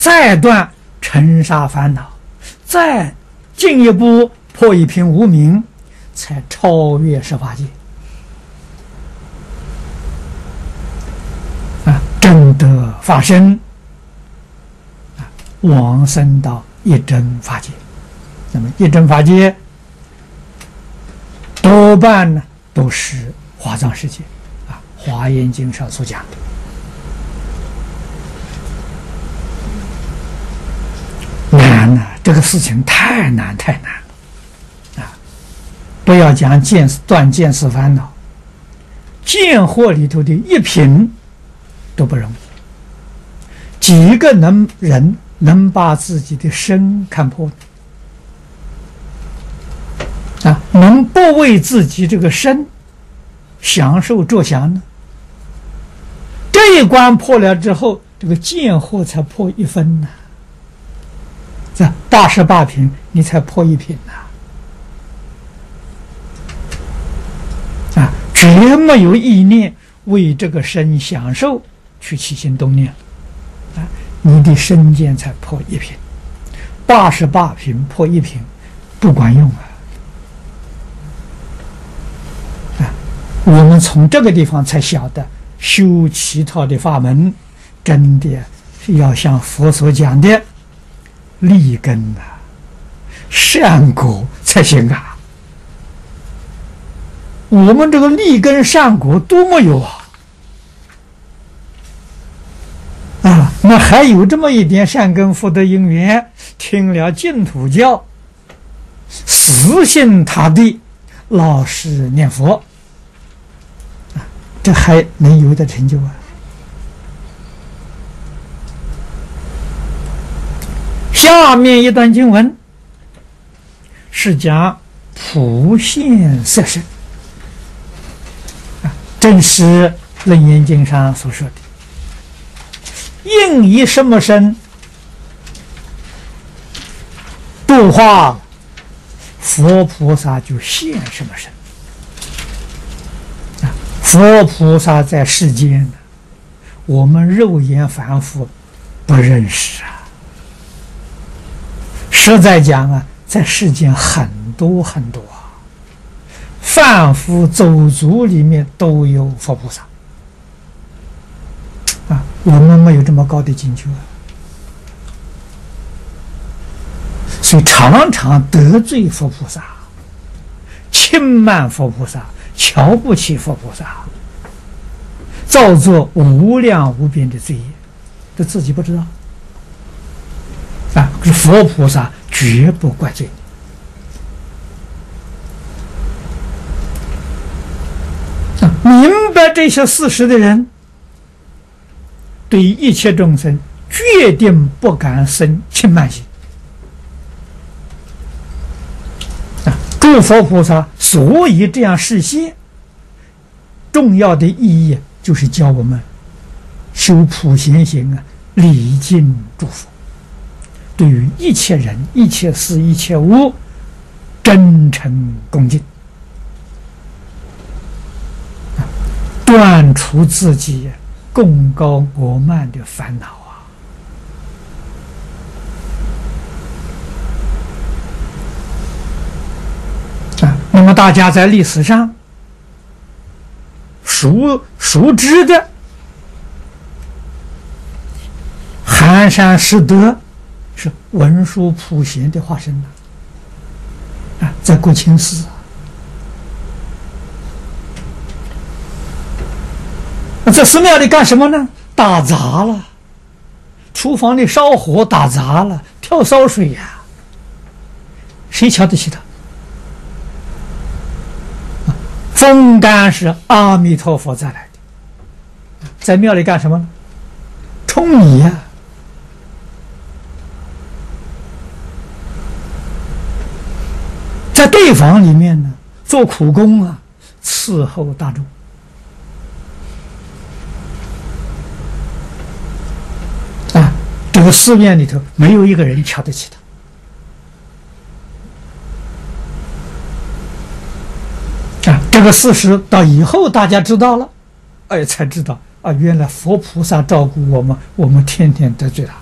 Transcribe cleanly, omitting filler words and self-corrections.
再断尘沙烦恼，再进一步破一品无明，才超越十法界正得法身往生到一真法界。那么一真法界多半呢都是华藏世界华严经上所讲的。难啊，这个事情太难不要讲断见思烦恼，见惑里头的一品都不容易。几个人能把自己的身看破呢？能不为自己这个身享受着想呢？这一关破了之后，这个见惑才破一分呢。这88品你才破一品绝没有意念为这个身享受去起心动念你的身见才破一品，88品破一品不管用我们从这个地方才晓得修其他的法门真的是要像佛所讲的立根善果才行我们这个立根善果都没有那还有这么一点善根福德因缘，听了净土教，死心塌地老实念佛这还能有的成就下面一段经文是讲普现色身正是楞严经上所说的应以什么身度化佛菩萨就现什么身佛菩萨在世间我们肉眼凡夫不认识实在讲在世间很多凡夫走卒里面都有佛菩萨我们没有这么高的境界所以常常得罪佛菩萨，轻慢佛菩萨，瞧不起佛菩萨，造作无量无边的罪业，这自己不知道可是佛菩萨绝不怪罪你明白这些事实的人，对一切众生决定不敢生轻慢心诸佛菩萨所以这样示现，重要的意义就是教我们修普贤行礼敬诸佛，对于一切人一切事一切物真诚恭敬，断除自己贡高我慢的烦恼那么大家在历史上熟知的寒山拾得是文殊普贤的化身在国清寺这寺庙里干什么呢？打杂了，厨房里烧火打杂了，跳烧水谁瞧得起他？风干是阿弥陀佛再来的，在庙里干什么呢？舂米在对坊里面呢做苦工伺候大众这个寺院里头没有一个人瞧得起他这个事实到以后大家知道了才知道原来佛菩萨照顾我们，我们天天得罪他